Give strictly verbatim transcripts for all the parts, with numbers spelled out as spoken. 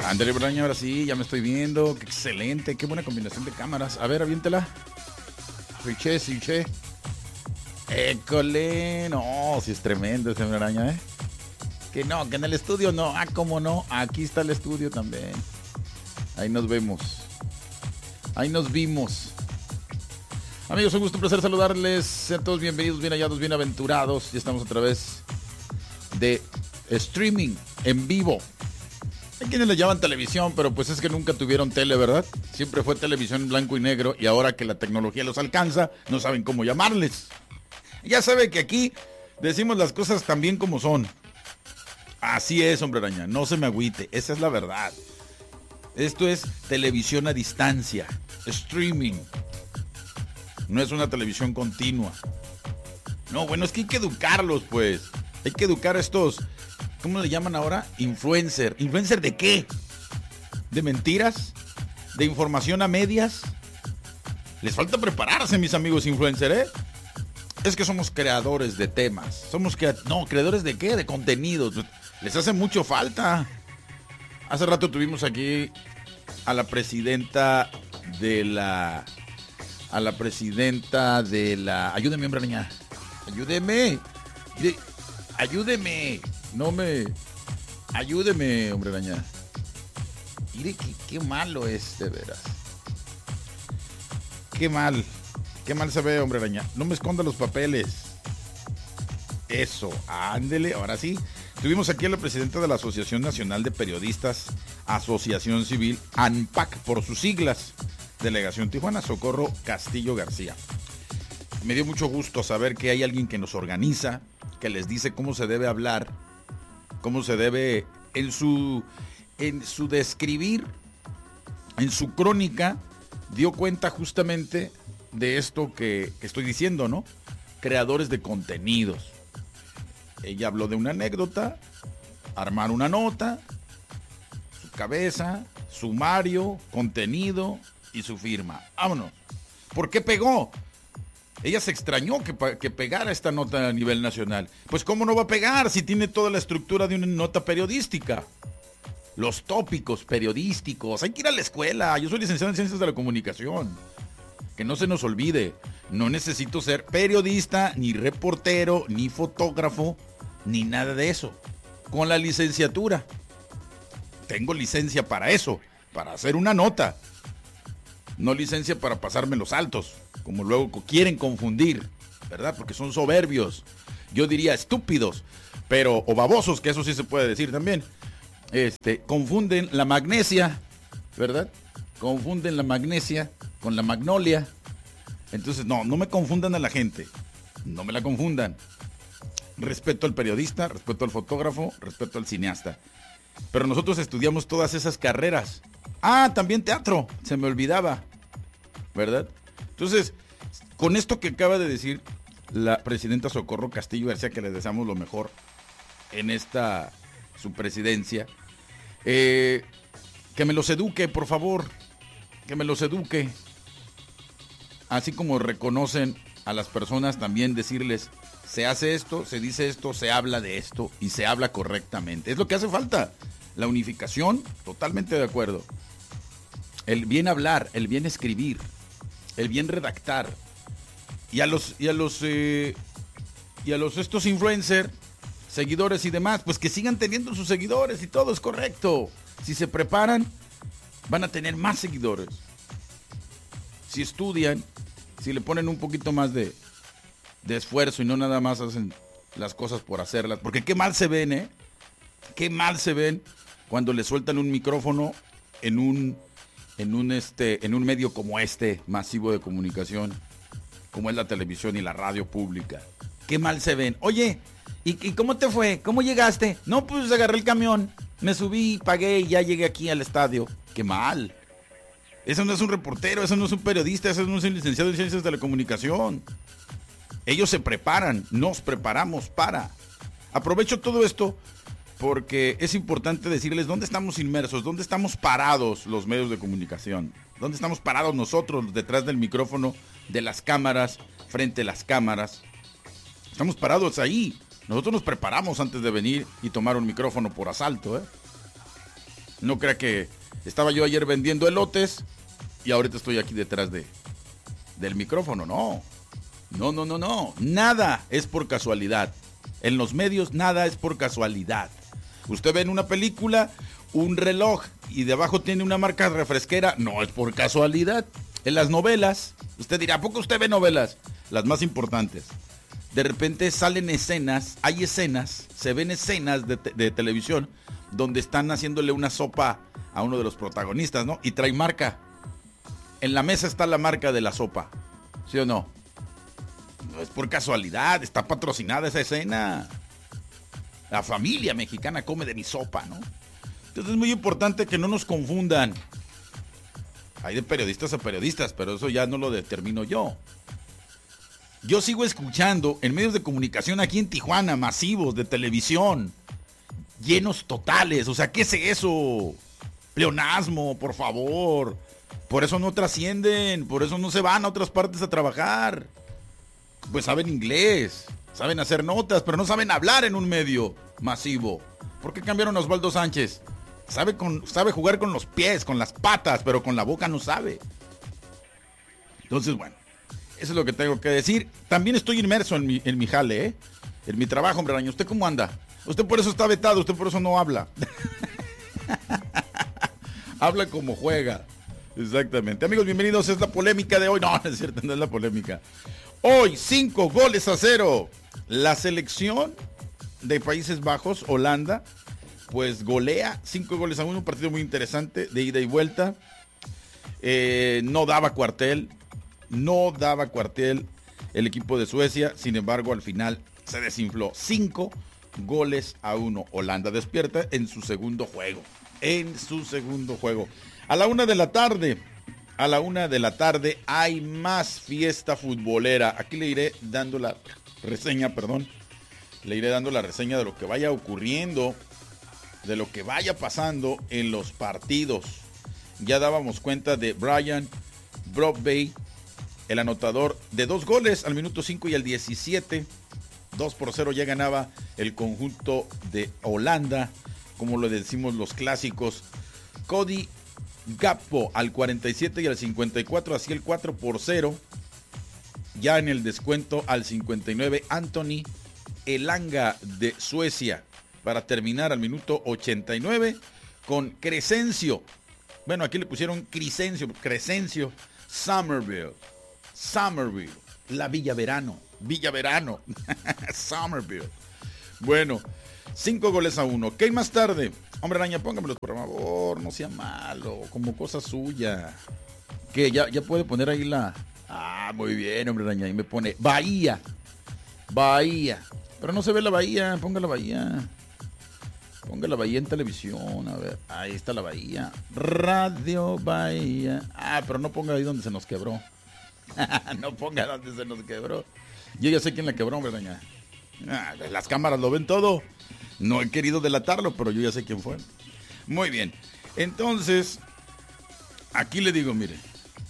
Ándale, Braña, ahora sí, ya me estoy viendo. Qué excelente, qué buena combinación de cámaras. A ver, aviéntela. Switché, switché. École. No, sí es tremendo ese Braña, ¿eh? Que no, que en el estudio no. Ah, cómo no. Aquí está el estudio también. Ahí nos vemos. Ahí nos vimos. Amigos, un gusto, un placer saludarles. Sean todos bienvenidos, bien hallados, bienaventurados. Ya estamos otra vez de streaming en vivo. Hay quienes le llaman televisión, pero pues es que nunca tuvieron tele, ¿verdad? Siempre fue televisión en blanco y negro y ahora que la tecnología los alcanza, no saben cómo llamarles. Ya sabe que aquí decimos las cosas tan bien como son. Así es, hombre araña, no se me agüite, esa es la verdad. Esto es televisión a distancia, streaming. No es una televisión continua. No, bueno, es que hay que educarlos, pues. Hay que educar a estos, ¿cómo le llaman ahora? Influencer. ¿Influencer de qué? ¿De mentiras? ¿De información a medias? Les falta prepararse, mis amigos influencer, ¿eh? Es que somos creadores de temas. Somos crea... No, creadores de qué? De contenidos. Les hace mucho falta. Hace rato tuvimos aquí a la presidenta de la... A la presidenta de la... Ayúdeme, hombre niña. Ayúdeme. Ayúdeme. No me... Ayúdeme, hombre araña. Mire qué, qué malo es, de veras. Qué mal. Qué mal se ve, hombre araña. No me esconda los papeles. Eso. Ándele. Ahora sí. Tuvimos aquí a la presidenta de la Asociación Nacional de Periodistas, Asociación Civil, ANPAC, por sus siglas. Delegación Tijuana, Socorro Castillo García. Me dio mucho gusto saber que hay alguien que nos organiza, que les dice cómo se debe hablar, cómo se debe, en su, en su describir, en su crónica, dio cuenta justamente de esto que, que estoy diciendo, ¿no? Creadores de contenidos. Ella habló de una anécdota, armar una nota, su cabeza, sumario, contenido y su firma. Vámonos. ¿Por qué pegó? Ella se extrañó que, que pegara esta nota a nivel nacional. Pues ¿cómo no va a pegar si tiene toda la estructura de una nota periodística? Los tópicos periodísticos. Hay que ir a la escuela. Yo soy licenciado en Ciencias de la Comunicación. Que no se nos olvide. No necesito ser periodista, ni reportero, ni fotógrafo, ni nada de eso. Con la licenciatura. Tengo licencia para eso. Para hacer una nota. No licencia para pasarme los altos, como luego quieren confundir, ¿verdad? Porque son soberbios. Yo diría estúpidos, pero o babosos, que eso sí se puede decir también. Este, confunden la magnesia, ¿verdad? Confunden la magnesia con la magnolia. Entonces, no, no me confundan a la gente. No me la confundan. Respeto al periodista, respeto al fotógrafo, respeto al cineasta. Pero nosotros estudiamos todas esas carreras. Ah, también teatro, se me olvidaba, ¿verdad? Entonces, con esto que acaba de decir la presidenta Socorro Castillo García, que le deseamos lo mejor en esta su presidencia, eh, que me los eduque, por favor, que me los eduque. Así como reconocen a las personas, también decirles, se hace esto, se dice esto, se habla de esto y se habla correctamente. Es lo que hace falta. La unificación, totalmente de acuerdo. El bien hablar, el bien escribir, el bien redactar. Y a los, y a los, eh, y a los estos influencers, seguidores y demás, pues que sigan teniendo sus seguidores y todo es correcto. Si se preparan, van a tener más seguidores. Si estudian, si le ponen un poquito más de, de esfuerzo y no nada más hacen las cosas por hacerlas. Porque qué mal se ven, ¿eh? Qué mal se ven cuando le sueltan un micrófono en un, en un, este, en un medio como este, masivo de comunicación, como es la televisión y la radio pública. Qué mal se ven. Oye, ¿y, y cómo te fue? ¿Cómo llegaste? No, pues agarré el camión, me subí, pagué y ya llegué aquí al estadio. Qué mal. Eso no es un reportero, eso no es un periodista, eso no es un licenciado en Ciencias de la Comunicación. Ellos se preparan, nos preparamos para. Aprovecho todo esto porque es importante decirles dónde estamos inmersos, dónde estamos parados los medios de comunicación, dónde estamos parados nosotros detrás del micrófono, de las cámaras, frente a las cámaras. Estamos parados ahí. Nosotros nos preparamos antes de venir y tomar un micrófono por asalto, ¿eh? No crea que estaba yo ayer vendiendo elotes y ahorita estoy aquí detrás de, del micrófono. No, no, no, no, no. Nada es por casualidad. En los medios nada es por casualidad. Usted ve en una película un reloj y debajo tiene una marca refresquera. No es por casualidad. En las novelas, usted dirá, ¿a poco usted ve novelas? Las más importantes. De repente salen escenas, hay escenas, se ven escenas de, te- de televisión donde están haciéndole una sopa a uno de los protagonistas, ¿no? Y trae marca. En la mesa está la marca de la sopa, ¿sí o no? No es por casualidad, está patrocinada esa escena. La familia mexicana come de mi sopa, ¿no? Entonces es muy importante que no nos confundan. Hay de periodistas a periodistas, pero eso ya no lo determino yo. Yo sigo escuchando en medios de comunicación aquí en Tijuana, masivos, de televisión, llenos totales. O sea, ¿qué es eso? Pleonasmo, por favor. Por eso no trascienden, por eso no se van a otras partes a trabajar. Pues saben inglés, saben hacer notas, pero no saben hablar en un medio masivo. ¿Por qué cambiaron a Osvaldo Sánchez? Sabe, con, sabe jugar con los pies, con las patas, pero con la boca no sabe. Entonces, bueno, eso es lo que tengo que decir. También estoy inmerso en mi, en mi jale, ¿eh? En mi trabajo, hombre araña. ¿Usted cómo anda? Usted por eso está vetado, usted por eso no habla. Habla como juega. Exactamente. Amigos, bienvenidos. Es la polémica de hoy. No, no es cierto, no es la polémica. Hoy, cinco goles a cero. La selección de Países Bajos, Holanda, pues golea cinco goles a uno. Un partido muy interesante de ida y vuelta. Eh, no daba cuartel. No daba cuartel el equipo de Suecia. Sin embargo, al final se desinfló. Cinco goles a uno. Holanda despierta en su segundo juego. En su segundo juego. A la una de la tarde. A la una de la tarde hay más fiesta futbolera. Aquí le iré dando la reseña, perdón. Le iré dando la reseña de lo que vaya ocurriendo, de lo que vaya pasando en los partidos. Ya dábamos cuenta de Brian Brobey, el anotador de dos goles al minuto cinco y al diecisiete. dos por cero ya ganaba el conjunto de Holanda, como lo decimos los clásicos. Cody Gakpo al cuarenta y siete y al cincuenta y cuatro hacía el cuatro por cero. Ya en el descuento al cincuenta y nueve, Anthony Elanga de Suecia para terminar al minuto ochenta y nueve con Crescencio. Bueno, aquí le pusieron Crescencio, Crescencio Somerville. Somerville, la Villa Verano. Villa Verano. Somerville. Bueno, cinco goles a uno. ¿Qué hay más tarde? Hombre araña, póngamelos por favor, no sea malo, como cosa suya. Que ya, ya puede poner ahí la... Ah, muy bien, hombre araña, ahí me pone Bahía. Bahía. Pero no se ve la Bahía, ponga la Bahía. Ponga la Bahía en televisión, a ver. Ahí está la Bahía. Radio Bahía. Ah, pero no ponga ahí donde se nos quebró. No ponga donde se nos quebró. Yo ya sé quién la quebró, hombre araña. Ah, las cámaras lo ven todo. No he querido delatarlo, pero yo ya sé quién fue. Muy bien. Entonces, aquí le digo, mire.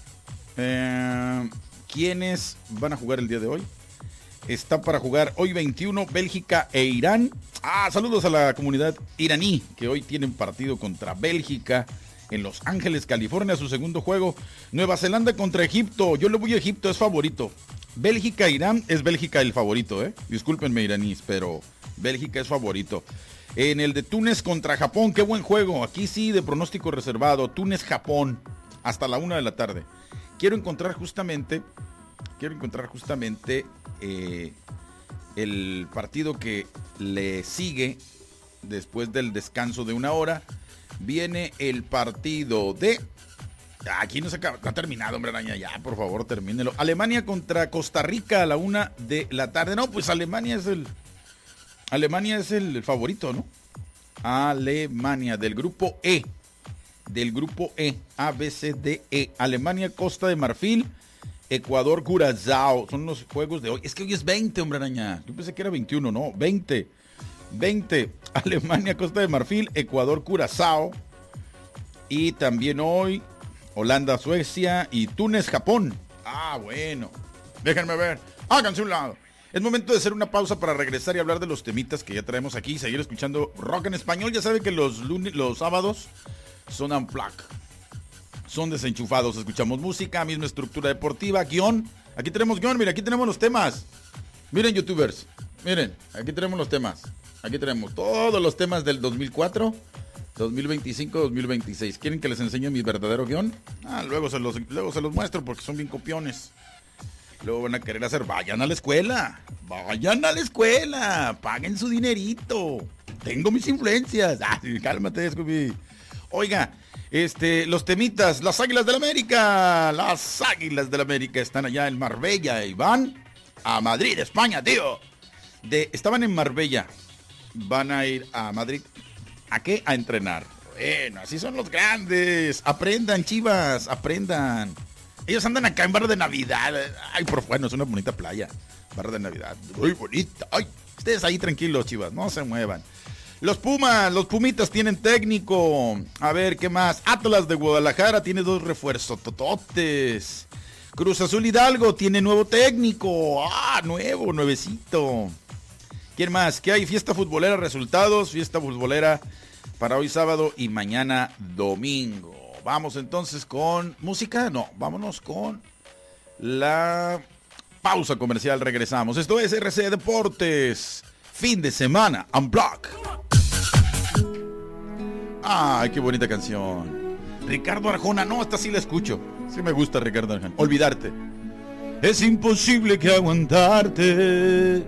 Eh, ¿Quiénes van a jugar el día de hoy? Está para jugar hoy veintiuno, Bélgica e Irán. Ah, saludos a la comunidad iraní, que hoy tienen partido contra Bélgica en Los Ángeles, California, su segundo juego. Nueva Zelanda contra Egipto. Yo le voy a Egipto, es favorito. Bélgica, Irán, es Bélgica el favorito, ¿eh? Discúlpenme, iraníes, pero Bélgica es favorito. En el de Túnez contra Japón, qué buen juego. Aquí sí, de pronóstico reservado. Túnez, Japón, hasta la una de la tarde. Quiero encontrar justamente, quiero encontrar justamente eh, el partido que le sigue después del descanso de una hora. Viene el partido de... Aquí no se acaba, no ha terminado, hombre araña, ya, por favor, termínelo. Alemania contra Costa Rica a la una de la tarde. No, pues Alemania es el... Alemania es el favorito, ¿no? Alemania, del grupo E. Del grupo E. A, B, C, D, E. Alemania, Costa de Marfil, Ecuador, Curazao. Son los juegos de hoy. Es que hoy es veinte, hombre araña. Yo pensé que era veintiuno, no, veinte. veinte. Alemania, Costa de Marfil, Ecuador, Curazao. Y también hoy... Holanda, Suecia y Túnez, Japón. Ah, bueno. Déjenme ver. Háganse un lado. Es momento de hacer una pausa para regresar y hablar de los temitas que ya traemos aquí y seguir escuchando rock en español. Ya saben que los lunes, los sábados son unplugged, son desenchufados. Escuchamos música, misma estructura deportiva, guión. Aquí tenemos guión, mira, aquí tenemos los temas. Miren, youtubers, miren, aquí tenemos los temas. Aquí tenemos todos los temas del dos mil cuatro, dos mil veinticinco, dos mil veintiséis. ¿Quieren que les enseñe mi verdadero guión? Ah, luego se los, luego se los muestro porque son bien copiones. Luego van a querer hacer, vayan a la escuela, vayan a la escuela, paguen su dinerito. Tengo mis influencias. Ah, cálmate, Scooby. Oiga, este, los temitas, las Águilas del América, las Águilas del América están allá en Marbella y van a Madrid, España, tío. De, estaban en Marbella, van a ir a Madrid. ¿A qué? A entrenar. Bueno, así son los grandes. Aprendan, Chivas, aprendan. Ellos andan acá en Barra de Navidad. Ay, por bueno, es una bonita playa. Barra de Navidad, muy bonita. Ay, ustedes ahí tranquilos, Chivas, no se muevan. Los Pumas, los Pumitas tienen técnico. A ver, ¿qué más? Atlas de Guadalajara tiene dos refuerzos tototes. Cruz Azul Hidalgo tiene nuevo técnico. Ah, nuevo, nuevecito. ¿Quién más? ¿Qué hay? Fiesta futbolera, resultados. Fiesta futbolera para hoy sábado y mañana domingo. Vamos entonces con música. No, vámonos con la pausa comercial. Regresamos. Esto es R C Deportes. Fin de semana. Unblock. Ay, qué bonita canción. Ricardo Arjona. No, esta sí la escucho. Sí me gusta Ricardo Arjona. Olvidarte. Es imposible que aguantarte.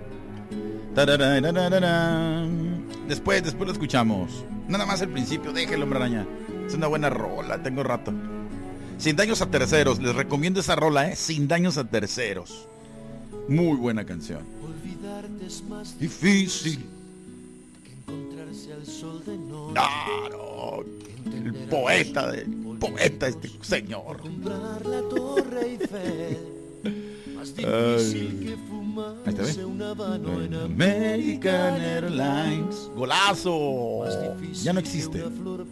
Después, después lo escuchamos. Nada más el principio. Déjelo, hombre araña. Es una buena rola, tengo rato. Sin daños a terceros, les recomiendo esa rola, ¿eh? Sin daños a terceros. Muy buena canción. Olvidarte es más difícil que encontrarse al sol de noche. Claro, el poeta, el poeta este señor. Comprar la Torre Eiffel. Más difícil que fumarse un habano en American Airlines. Golazo. Ya no existe.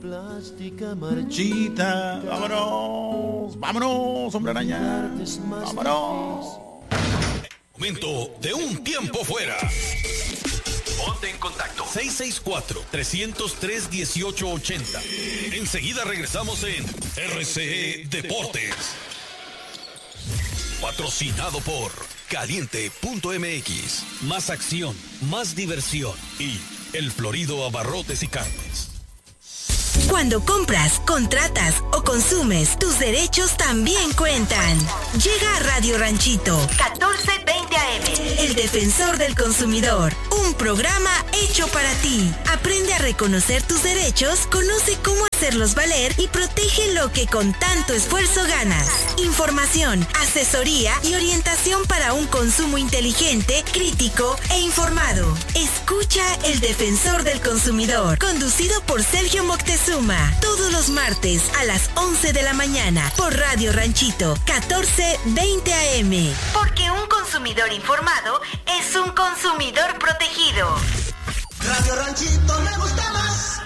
Marchita. Vámonos. Vámonos, hombre araña. Vámonos. Momento de un tiempo fuera. Ponte en contacto. seis seis cuatro, tres cero tres, uno ocho ocho cero. Enseguida regresamos en R C E Deportes. Patrocinado por Caliente punto M X. Más acción, más diversión y El Florido Abarrotes y Carnes. Cuando compras, contratas o consumes, tus derechos también cuentan. Llega a Radio Ranchito, catorce veinte A M. El Defensor del Consumidor. Un programa hecho para ti. Aprende a reconocer tus derechos, conoce cómo hacerlos valer y protege lo que con tanto esfuerzo ganas. Información, asesoría y orientación para un consumo inteligente, crítico e informado. Escucha El Defensor del Consumidor, conducido por Sergio Moctezuma. Todos los martes a las once de la mañana por Radio Ranchito, catorce veinte A M. Porque un consumidor informado es un consumidor protegido. Radio Ranchito me gusta más.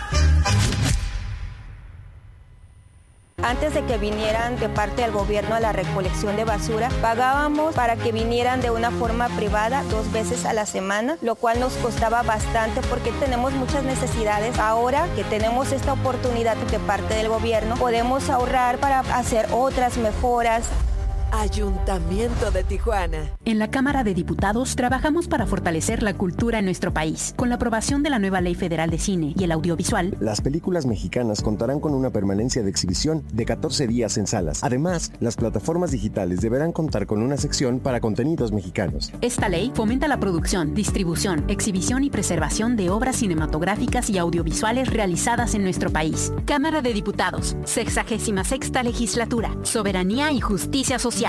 Antes de que vinieran de parte del gobierno a la recolección de basura, pagábamos para que vinieran de una forma privada dos veces a la semana, lo cual nos costaba bastante porque tenemos muchas necesidades. Ahora que tenemos esta oportunidad de parte del gobierno, podemos ahorrar para hacer otras mejoras. Ayuntamiento de Tijuana. En la Cámara de Diputados trabajamos para fortalecer la cultura en nuestro país. Con la aprobación de la nueva Ley Federal de Cine y el Audiovisual, las películas mexicanas contarán con una permanencia de exhibición de catorce días en salas. Además, las plataformas digitales deberán contar con una sección para contenidos mexicanos. Esta ley fomenta la producción, distribución, exhibición y preservación de obras cinematográficas y audiovisuales realizadas en nuestro país. Cámara de Diputados, sexagésima sexta Legislatura, Soberanía y Justicia Social.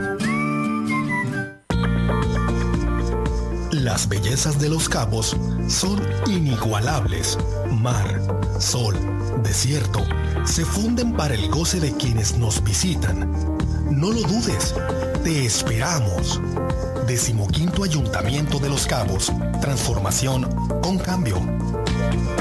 Las bellezas de Los Cabos son inigualables. Mar, sol, desierto, se funden para el goce de quienes nos visitan. No lo dudes, te esperamos. Decimoquinto Ayuntamiento de Los Cabos. Transformación con cambio.